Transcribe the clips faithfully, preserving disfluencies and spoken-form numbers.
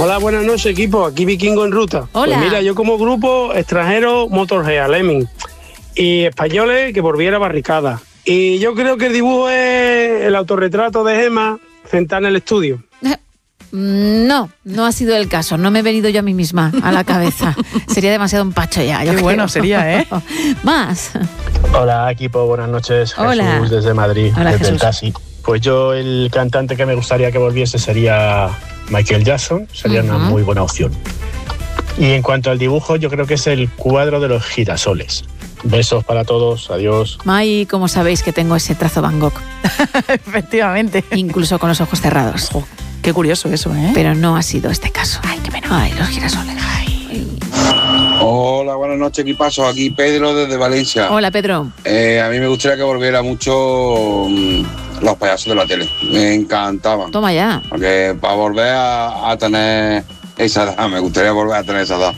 Hola, buenas noches, equipo. Aquí Vikingo en Ruta. Hola. Pues mira, yo como grupo extranjero, Motorhead, Lemming. Y españoles, que volviera Barricada. Y yo creo que el dibujo es el autorretrato de Gemma sentada en el estudio. No, no ha sido el caso. No me he venido yo a mí misma a la cabeza. Sería demasiado empacho ya. Qué bueno sería, ¿eh? Más. Hola, equipo. Buenas noches. Hola. Jesús desde Madrid, Hola, desde Jesús. el taxi. Pues yo, el cantante que me gustaría que volviese sería Michael Jackson. Sería Uh-huh. una muy buena opción. Y en cuanto al dibujo, yo creo que es el cuadro de los girasoles. Besos para todos. Adiós. Ay, como sabéis que tengo ese trazo Van Gogh. Efectivamente. Incluso con los ojos cerrados. Ojo, qué curioso eso, ¿eh? Pero no ha sido este caso. Ay, qué pena. Ay, los girasoles. Ay. Hola, buenas noches, equipazo. Aquí Pedro desde Valencia. Hola, Pedro. Eh, a mí me gustaría que volviera mucho mmm, los payasos de la tele. Me encantaban. Toma ya. Porque para volver a, a tener esa edad, me gustaría volver a tener esa edad.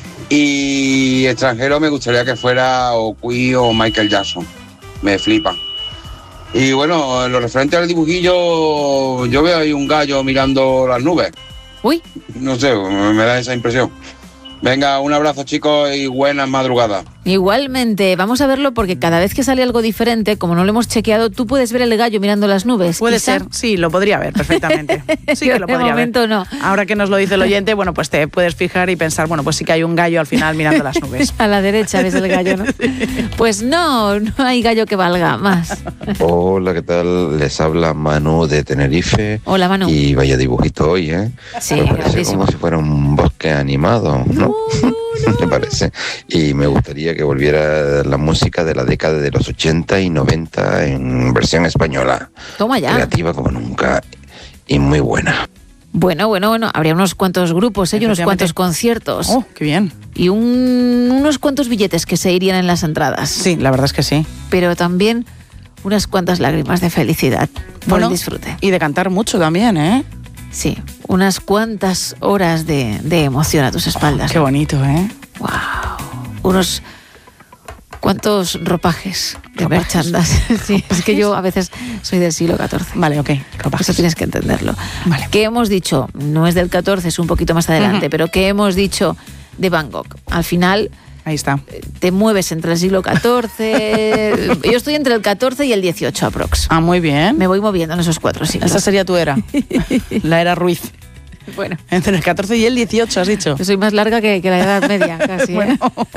Y extranjero me gustaría que fuera o Queen o Michael Jackson. Me flipan. Y bueno, en lo referente al dibujillo, yo veo ahí un gallo mirando las nubes. Uy. No sé, me da esa impresión. Venga, un abrazo, chicos, y buenas madrugadas. Igualmente, vamos a verlo porque cada vez que sale algo diferente, como no lo hemos chequeado, tú puedes ver el gallo mirando las nubes. Puede Isa. ser, sí, lo podría ver perfectamente. Sí Yo que lo de podría momento ver. no. Ahora que nos lo dice el oyente, bueno, pues te puedes fijar y pensar, bueno, pues sí que hay un gallo al final mirando las nubes. A la derecha ves el gallo, ¿no? Pues no, no hay gallo que valga más. Hola, ¿qué tal? Les habla Manu de Tenerife. Hola, Manu. Y vaya dibujito hoy, ¿eh? Sí, Me parece grandísimo. como si fuera un bosque animado, ¿no? Me parece. Y me gustaría que volviera la música de la década de los ochenta y noventa en versión española. Toma ya. Creativa como nunca y muy buena. Bueno, bueno, bueno, habría unos cuantos grupos, ¿eh? Y unos Efectivamente. cuantos conciertos. Oh, qué bien. Y un- unos cuantos billetes que se irían en las entradas. Sí, la verdad es que sí. Pero también unas cuantas lágrimas de felicidad por Bueno, el disfrute. Y de cantar mucho también, ¿eh? Sí, unas cuantas horas de, de emoción a tus espaldas. Qué bonito, ¿eh? Wow. Unos cuantos ropajes de ¿Ropajes? merchandise. Sí, es que yo a veces soy del siglo catorce. Vale, ok. Ropajes. Eso tienes que entenderlo. Vale. ¿Qué hemos dicho? No es del catorce, es un poquito más adelante, Ujú. pero ¿qué hemos dicho de Van Gogh? Al final Ahí está. te mueves entre el siglo catorce. Yo estoy entre el catorce y el dieciocho aprox. Ah, muy bien. Me voy moviendo en esos cuatro siglos. Esa sería tu era. La era Ruiz. Bueno, Entre el catorce y el dieciocho, has dicho. yo soy más larga que, que la Edad Media, casi. ¿eh? Bueno.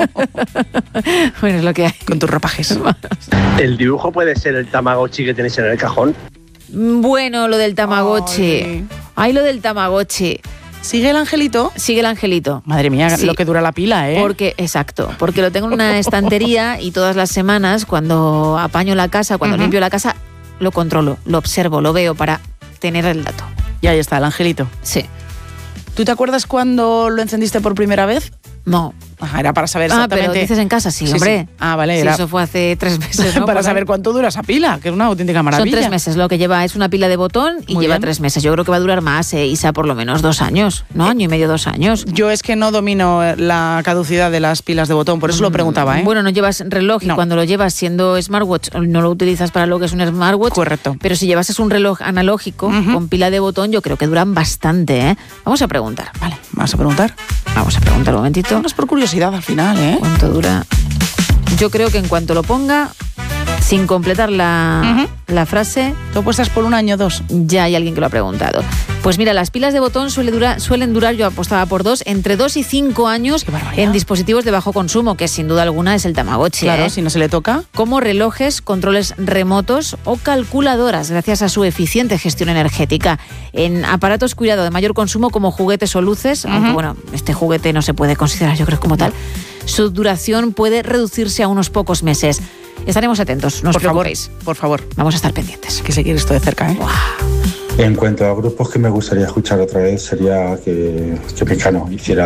Bueno, es lo que hay. Con tus ropajes. ¿El dibujo puede ser el Tamagotchi que tenéis en el cajón? Bueno, lo del Tamagotchi. Ay. Ay, lo del Tamagotchi. ¿Sigue el angelito? Sigue el angelito. Madre mía, Sí. lo que dura la pila, ¿eh? Porque, exacto, porque lo tengo en una estantería y todas las semanas, cuando apaño la casa, cuando Ujú. limpio la casa, lo controlo, lo observo, lo veo para tener el dato. Y ahí está, el angelito. Sí. ¿Tú te acuerdas cuando lo encendiste por primera vez? No. Ajá, era para saber Ah, exactamente. pero dices en casa, sí, Sí, hombre. sí. Ah, vale, Sí, era eso fue hace tres meses, ¿no? para Por saber ahí. cuánto dura esa pila, que es una auténtica Son maravilla. tres meses lo que lleva, es una pila de botón y Muy lleva bien. tres meses. Yo creo que va a durar más, eh, Isa, por lo menos dos años, ¿no? Año y medio, dos años. Yo es que no domino la caducidad de las pilas de botón, por eso lo preguntaba, ¿eh? Bueno, no llevas reloj y No. cuando lo llevas siendo smartwatch, no lo utilizas para lo que es un smartwatch. Correcto. Pero si llevases un reloj analógico Ujú. con pila de botón, yo creo que duran bastante, ¿eh? Vamos a preguntar. Vale, ¿vas a preguntar? Vamos a preguntar un momentito. No es por curiosidad al final, ¿eh? ¿Cuánto dura? Yo creo que en cuanto lo ponga, sin completar la, la frase, Tú apuestas por un año o dos. ya hay alguien que lo ha preguntado. Pues mira, las pilas de botón suele durar, suelen durar, yo apostaba por dos, entre dos y cinco años Qué barbaridad. en dispositivos de bajo consumo, que sin duda alguna es el Tamagotchi. Claro, ¿eh? si no se le toca. Como relojes, controles remotos o calculadoras, gracias a su eficiente gestión energética. En aparatos cuidado de mayor consumo como juguetes o luces, aunque bueno, este juguete no se puede considerar yo creo como tal, su duración puede reducirse a unos pocos meses. Estaremos atentos, no os por favor, preocupéis. por favor. Vamos a estar pendientes. Hay que seguir esto de cerca, ¿eh? En cuanto a grupos que me gustaría escuchar otra vez, sería que, que Mecano hiciera